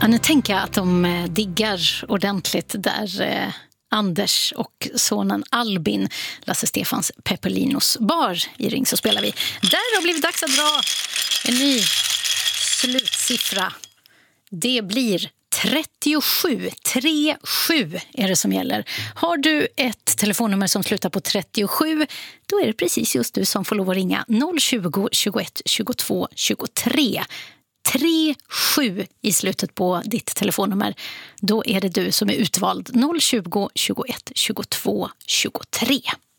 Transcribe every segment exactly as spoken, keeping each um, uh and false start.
Ja, nu tänker jag att de eh, diggar ordentligt där eh, Anders och sonen Albin, Lasse Stefans Peppelinos bar i Ring, så spelar vi. Där har blivit dags att dra en ny slutsiffra. Det blir trettiosju. tre sju är det som gäller. Har du ett telefonnummer som slutar på trettiosju, då är det precis just du som får lov att ringa noll tjugo, tjugoett, tjugotvå, tjugotre. tre sju i slutet på ditt telefonnummer. Då är det du som är utvald. noll tjugo, tjugoett, tjugotvå, tjugotre.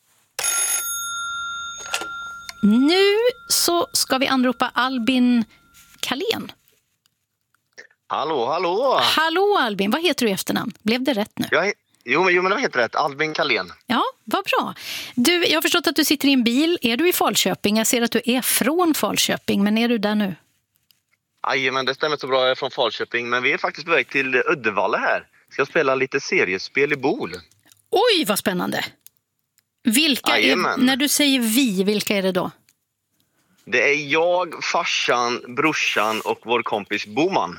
Nu så ska vi anropa Albin Kalén. Hallå, hallå! Hallå Albin, vad heter du i efternamn? Blev det rätt nu? Jag, jo, men, jo, men det heter rätt. Albin Kalén. Ja, vad bra. Du, jag har förstått att du sitter i en bil. Är du i Falköping? Jag ser att du är från Falköping, men är du där nu? Aj, men det stämmer så bra, jag är från Falköping. Men vi är faktiskt på väg till Uddevalla här. Ska spela lite seriespel i Bol. Oj, vad spännande! Vilka är, när du säger vi, vilka är det då? Det är jag, farsan, brorsan och vår kompis Boman.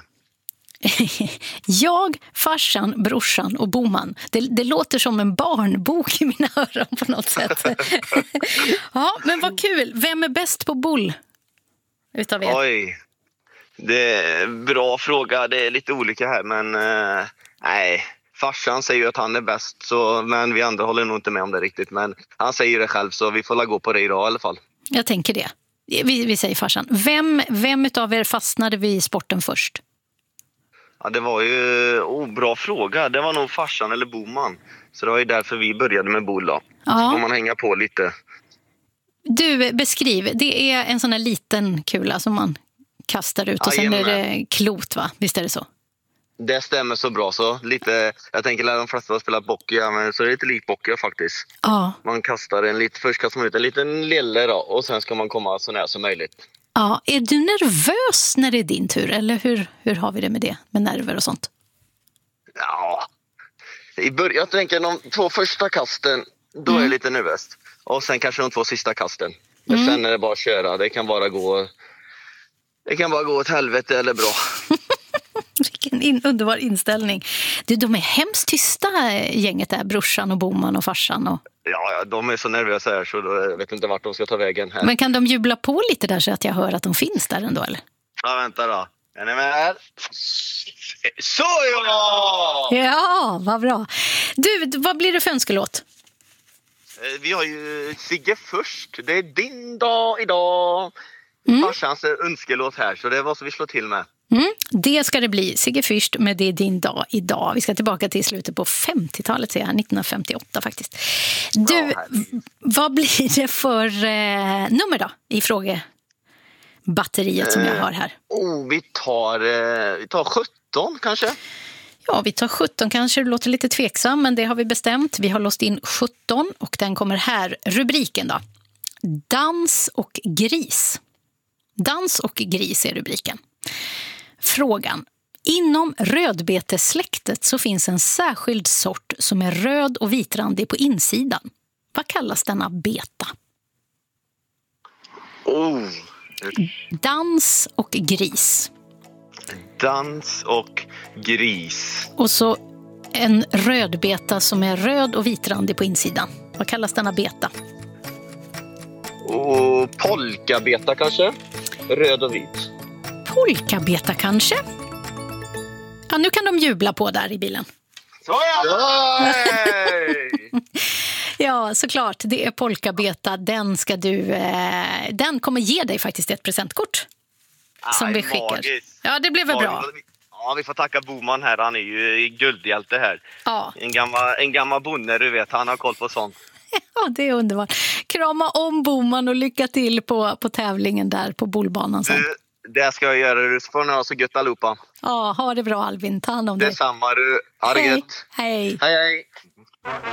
Jag, farsan, brorsan och Boman. Det, det låter som en barnbok i mina öron på något sätt. Ja, men vad kul. Vem är bäst på boll utav er? Oj, det är en bra fråga. Det är lite olika här, men uh, nej. Farsan säger ju att han är bäst, så, men vi andra håller nog inte med om det riktigt. Men han säger det själv, så vi får la gå på det idag i alla fall. Jag tänker det. Vi, vi säger farsan. Vem, vem utav er fastnade vid sporten först? Ja, det var ju oh, bra fråga. Det var nog farsan eller Boman. Så det var ju därför vi började med boll då. Ja. Så får man hänga på lite. Du, beskriv. Det är en sån här liten kula som man kastar ut och ja, sen är det klot, va? Visst är det så? Det stämmer så bra så. Lite, jag tänker att de flesta har spelat bockja, men så är det lite lik bockja faktiskt. Ja. Man kastar en lite, först kastar man ut en liten lille då, och sen ska man komma så nära som möjligt. Ja, är du nervös när det är din tur? Eller hur, hur har vi det med det? Med nerver och sånt? Ja, i början, jag tänker de två första kasten, då mm. är jag lite nervös. Och sen kanske de två sista kasten. Men mm. sen är det bara att köra. Det kan bara gå, det kan bara gå åt helvete eller bra. Vilken in, underbar inställning. Du, de är hemskt tysta gänget där, brorsan och Boman och farsan. Och... Ja, de är så nervösa här så jag vet inte vart de ska ta vägen här. Men kan de jubla på lite där så att jag hör att de finns där ändå, eller? Ja, vänta då. Är ni med här? Så ja! Ja, vad bra. Du, vad blir det för önskelåt? Vi har ju Sigge först. Det är din dag idag. Mm. Farsans önskelåt här, så det var så vi slår till med. Mm, det ska det bli. Sigge Fürst med Det är din dag idag. Vi ska tillbaka till slutet på femtiotalet, säger jag, nittonhundrafemtioåtta faktiskt. Du, ja, vad blir det för eh, nummer då i frågebatteriet som jag har här? Oh, vi tar, eh, vi tar sjutton kanske. Ja, vi tar sjutton kanske. Det låter lite tveksam, men det har vi bestämt. Vi har låst in sjutton och den kommer här. Rubriken då. Dans och gris. Dans och gris är rubriken. Frågan. Inom rödbetesläktet så finns en särskild sort som är röd och vitrandig på insidan. Vad kallas denna beta? Oh. Dans och gris. Dans och gris. Och så en rödbeta som är röd och vitrandig på insidan. Vad kallas denna beta? Och polkabeta kanske? Röd och vit. Polkabeta kanske? Ja, nu kan de jubla på där i bilen. Så ja! Ja, såklart. Det är polkabeta. Den ska du... Eh, den kommer ge dig faktiskt ett presentkort. Som Aj, vi skickar. Magiskt. Ja, det blev väl bra. Ja, vi får tacka Boman här. Han är ju guldhjälte här. Ja. En gammal, en gammal bonde, du vet. Han har koll på sånt. Ja, det är underbart. Krama om Boman och lycka till på, på tävlingen där på bollbanan sen. Du, det ska jag göra. Du får ha så gött allihopa. Ja, ha det bra Albin. Ta hand om dig. Detsamma du. Ha det hej. gött. Hej. Hej, hej.